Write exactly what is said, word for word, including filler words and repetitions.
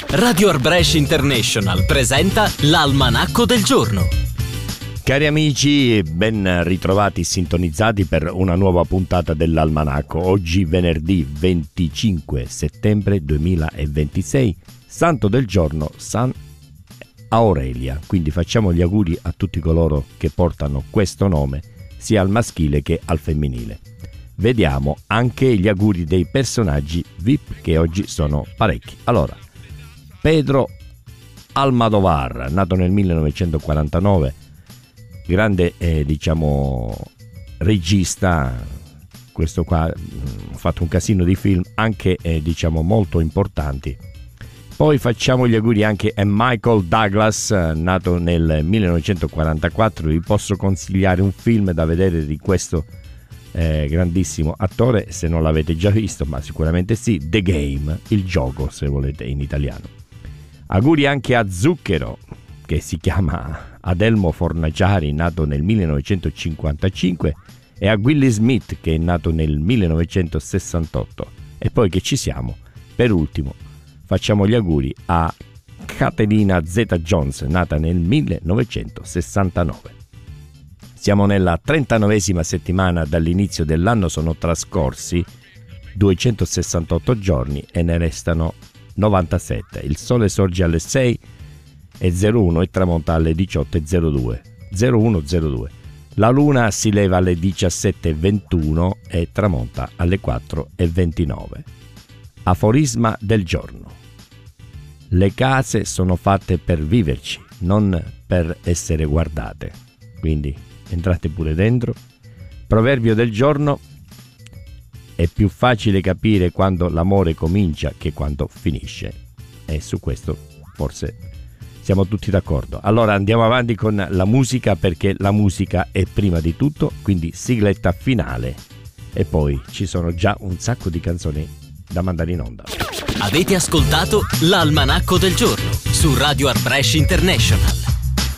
Radio Art Brescia International presenta l'Almanacco del giorno. Cari amici, ben ritrovati, sintonizzati per una nuova puntata dell'Almanacco. Oggi venerdì venticinque settembre duemilaventisei, santo del giorno San Aurelia. Quindi facciamo gli auguri a tutti coloro che portano questo nome, sia al maschile che al femminile. Vediamo anche gli auguri dei personaggi V I P, che oggi sono parecchi. Allora, Pedro Almodovar, nato nel millenovecentoquarantanove, grande eh, diciamo regista. Questo qua ha fatto un casino di film anche eh, diciamo molto importanti. Poi facciamo gli auguri anche a Michael Douglas, nato nel millenovecentoquarantaquattro. Vi posso consigliare un film da vedere di questo eh, grandissimo attore, se non l'avete già visto, ma sicuramente sì, The Game, il gioco se volete in italiano. Auguri anche a Zucchero, che si chiama Adelmo Fornaciari, nato nel millenovecentocinquantacinque, e a Willie Smith, che è nato nel millenovecentosessantotto. E poi che ci siamo, per ultimo facciamo gli auguri a Caterina Zeta Jones, nata nel millenovecentosessantanove. Siamo nella trentanovesima settimana dall'inizio dell'anno, sono trascorsi duecentosessantotto giorni e ne restano novantasette. Il sole sorge alle sei e zero uno e tramonta alle diciotto e zero due. La luna si leva alle diciassette e ventuno e tramonta alle quattro e ventinove. Aforisma del giorno: le case sono fatte per viverci, non per essere guardate. Quindi entrate pure dentro. Proverbio del giorno: è più facile capire quando l'amore comincia che quando finisce. E su questo forse siamo tutti d'accordo. Allora andiamo avanti con la musica, perché la musica è prima di tutto, quindi sigletta finale e poi ci sono già un sacco di canzoni da mandare in onda. Avete ascoltato l'Almanacco del giorno su Radio Art Brescia International.